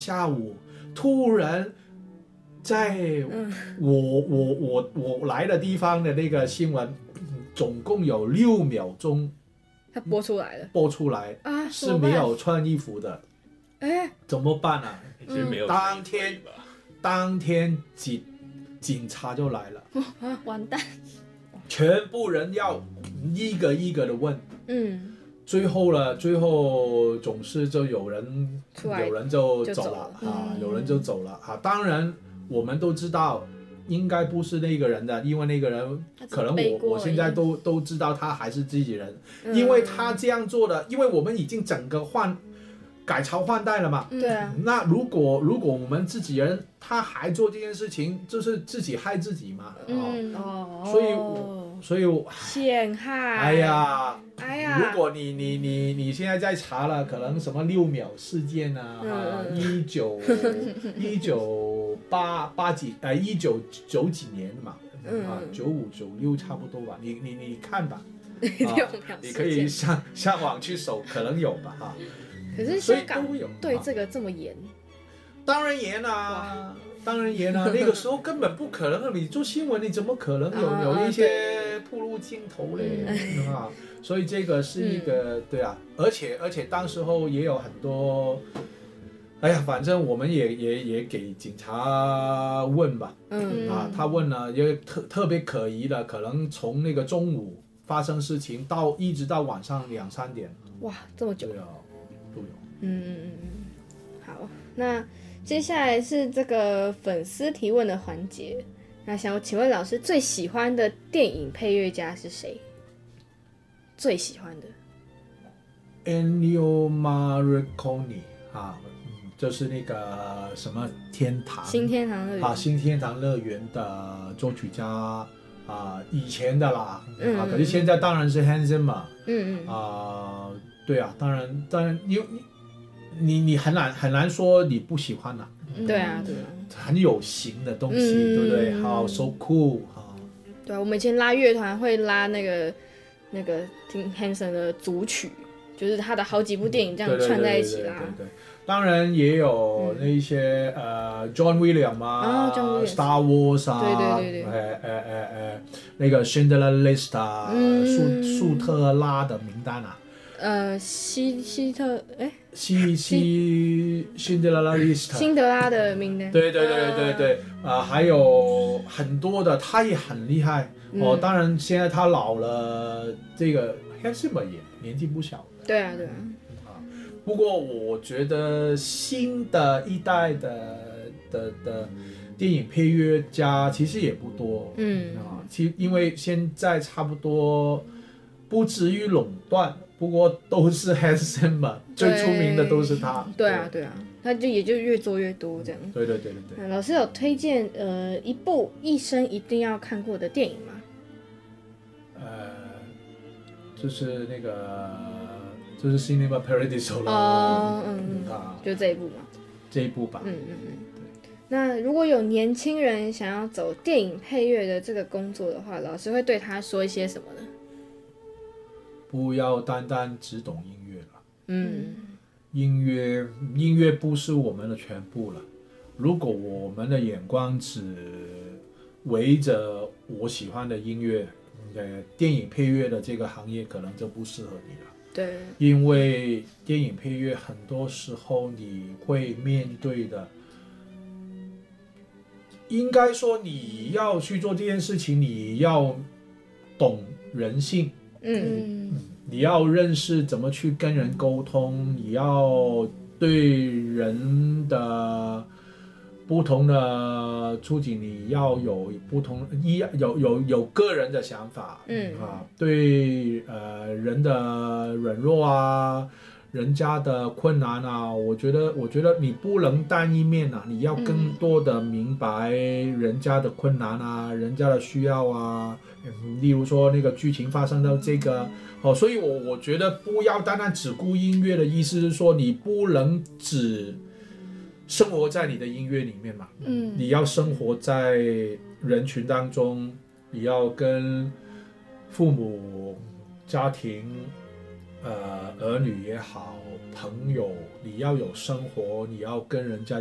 下午突然在我来的地方的那个新闻，总共有6秒钟， 它播出来啊， 是没有穿衣服的，怎么办啊？ 已经没有当天警察就来了， 完蛋， 全部人要一个一个的问，最后总是就有人就走了有人就走了啊。当然我们都知道应该不是那个人的，因为那个人可能我现在都知道他还是自己人，因为他这样做的，因为我们已经整个改朝换代了嘛。 对啊。 那如果我们自己人他还做这件事情，就是自己害自己嘛。所以陷害。 哎呀，如果你现在在查了，可能什么6秒事件啊1990几年嘛，95、96差不多吧，你看吧，你可以上网去搜，可能有吧哈。 可是香港对这个这么严？ 当然严啊，那个时候根本不可能，你做新闻你怎么可能有一些暴露镜头嘞所以这个是一个对啊，而且当时候也有很多，哎呀，反正我们也给警察问吧，他问了也特别可疑的，可能从那个中午发生事情一直到晚上2、3点， 哇，这么久， 对啊，都有。 好，那接下来是这个粉丝提问的环节。那想请问老师最喜欢的电影配乐家是谁？最喜欢的 Ennio Morricone 就是那个什么新天堂乐园新天堂乐园的作曲家以前的啦可是现在当然是 Hans Zimmer 对啊，当然你很难说你不喜欢对啊， 很有型的东西，对不对？好 ，so cool 对啊，我们以前拉乐团会拉那个 Tim Henson 的组曲，就是他的好几部电影这样串在一起拉。 对，当然也有那些John Williams Star Wars 对， 那个 Schindler List 苏特拉的名单辛德拉的名单，对还有很多的，他也很厉害当然现在他老了，这个 Hans Zimmer 也年纪不小， 对啊不过我觉得新的一代的电影配乐家其实也不多，因为现在差不多不至于垄断，不过都是 Hans Zimmer 最出名的都是他。 对啊，他也就越做越多这样。 对。 老师有推荐一部一生一定要看过的电影吗？ 就是那个就是 Cinema Paradiso 了就这一部嘛。 这一部吧。 那如果有年轻人想要走电影配乐的这个工作的话，老师会对他说一些什么呢？ 不要单单只懂音乐了。音乐不是我们的全部了。如果我们的眼光只围着我喜欢的音乐，电影配乐的这个行业可能就不适合你了。 对， 因为电影配乐很多时候你会面对的，应该说你要去做这件事情，你要懂人性。你要认识怎么去跟人沟通，你要对人的不同的处境，你要有不同有个人的想法，对人的软弱人家的困难我觉得你不能单一面你要更多的明白人家的困难人家的需要例如说那个剧情发生到这个所以我觉得不要单单只顾音乐的意思是说你不能只生活在你的音乐里面嘛，你要生活在人群当中，你要跟父母、家庭儿女也好，朋友，你要有生活，你要跟人家